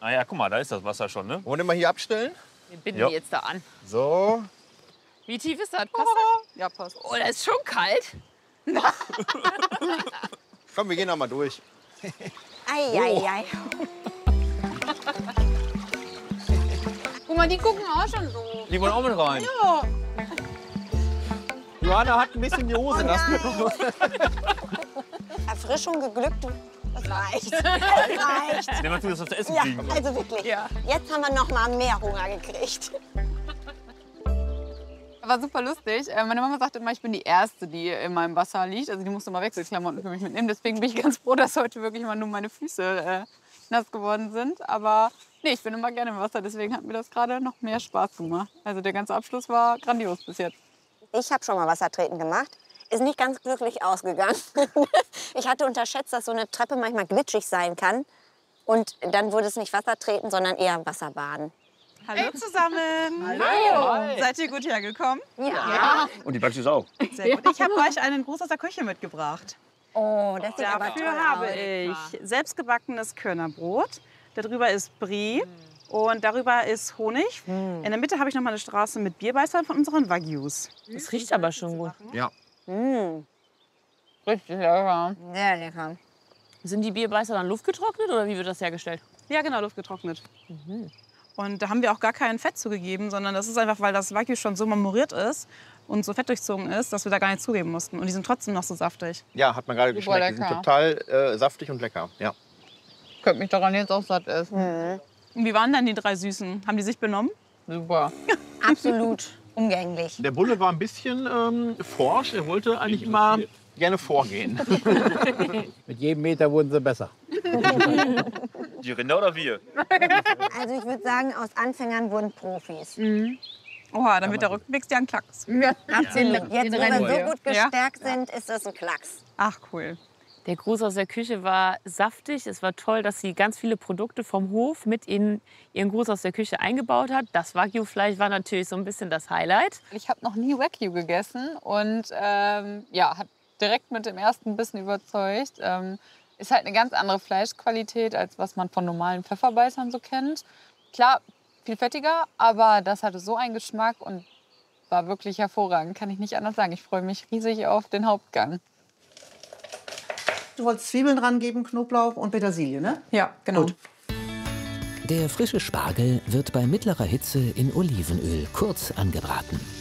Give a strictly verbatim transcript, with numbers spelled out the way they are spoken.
Ah ja, guck mal, da ist das Wasser schon, ne? Wollen wir mal hier abstellen? Wir binden Ja. die jetzt da an. So. Wie tief ist das? Passt das? Ja, passt. Oh, das ist schon kalt. Komm, wir gehen noch mal durch. Eieiei. Guck mal, die gucken auch schon so. Die wollen auch mit rein. Johanna hat ein bisschen die Hose nass. Erfrischung geglückt. Das reicht. Das reicht. Nehmen wir das zu essen Ja, kriegen. also wirklich. Ja. Jetzt haben wir noch mal mehr Hunger gekriegt. War super lustig. Äh, Meine Mama sagte immer, ich bin die Erste, die in meinem Wasser liegt. Also die musste immer Wechselklamotten für mich mitnehmen. Deswegen bin ich ganz froh, dass heute wirklich mal nur meine Füße äh, nass geworden sind. Aber nee, ich bin immer gerne im Wasser. Deswegen hat mir das gerade noch mehr Spaß gemacht. Also der ganze Abschluss war grandios bis jetzt. Ich habe schon mal Wassertreten gemacht. Ist nicht ganz glücklich ausgegangen. Ich hatte unterschätzt, dass so eine Treppe manchmal glitschig sein kann. Und dann wurde es nicht Wassertreten, sondern eher Wasserbaden. Hallo zusammen. Hallo. Seid ihr gut hergekommen? Ja. Und die Praxis auch. Sehr gut. Ich habe euch einen Gruß aus der Küche mitgebracht. Oh, das sieht aber toll Dafür habe aus. ich selbstgebackenes Körnerbrot. Darüber ist Brie und darüber ist Honig. In der Mitte habe ich noch mal eine Straße mit Bierbeißern von unseren Wagyus. Das riecht aber schon gut. Ja. Mm, Richtig lecker. sehr lecker. Sind die Bierbeißer dann luftgetrocknet oder wie wird das hergestellt? Ja, genau, luftgetrocknet. Und da haben wir auch gar kein Fett zugegeben, sondern das ist einfach, weil das Wagyu schon so marmoriert ist und so fettdurchzogen ist, dass wir da gar nichts zugeben mussten. Und die sind trotzdem noch so saftig. Ja, hat man gerade Super geschmeckt. Die sind lecker. total äh, saftig und lecker. Ja. Könnte mich daran jetzt auch satt essen. Und wie waren denn die drei Süßen? Haben die sich benommen? Super. Absolut umgänglich. Der Bulle war ein bisschen ähm, forsch. Er wollte eigentlich immer gerne vorgehen. Mit jedem Meter wurden sie besser. Die Rinder oder wir? Also ich würde sagen, aus Anfängern wurden Profis. Oha, dann wird der Rückweg ja ein Klacks. Absolut. Jetzt, wo wir so gut Ja. gestärkt sind, ist das ein Klacks. Ach, cool. Der Gruß aus der Küche war saftig. Es war toll, dass sie ganz viele Produkte vom Hof mit in ihren Gruß aus der Küche eingebaut hat. Das Wagyu-Fleisch war natürlich so ein bisschen das Highlight. Ich habe noch nie Wagyu gegessen und ähm, ja, hat direkt mit dem ersten Bissen überzeugt. Ähm, ist halt eine ganz andere Fleischqualität, als was man von normalen Pfefferbeißern so kennt. Klar, viel fettiger, aber das hatte so einen Geschmack und war wirklich hervorragend, kann ich nicht anders sagen. Ich freue mich riesig auf den Hauptgang. Du wolltest Zwiebeln dran geben, Knoblauch und Petersilie, ne? Ja, genau. Gut. Der frische Spargel wird bei mittlerer Hitze in Olivenöl kurz angebraten.